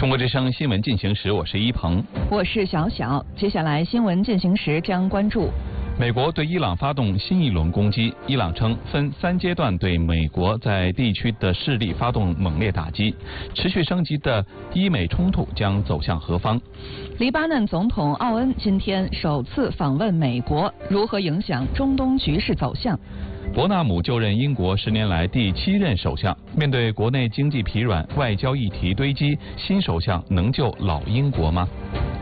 中国之声新闻进行时，我是一鹏， 我是小小。接下来新闻进行时将关注： 美国对伊朗发动新一轮攻击，伊朗称分3阶段对美国在地区的势力发动猛烈打击，持续升级的伊美冲突将走向何方？ 黎巴嫩总统奥恩今天首次访问美国，如何影响中东局势走向？ 伯纳姆就任英国10年来第7任首相，面对国内经济疲软、外交议题堆积，新首相能救老英国吗？